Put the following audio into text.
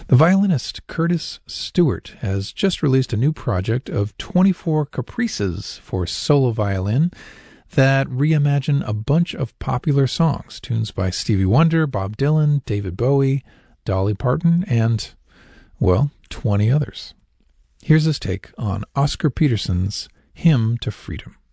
The violinist Curtis Stewart has just released a new project of 24 caprices for solo violin that reimagine a bunch of popular songs, tunes by Stevie Wonder, Bob Dylan, David Bowie, Dolly Parton, and, well, 20 others. Here's his take on Oscar Peterson's Hymn to Freedom.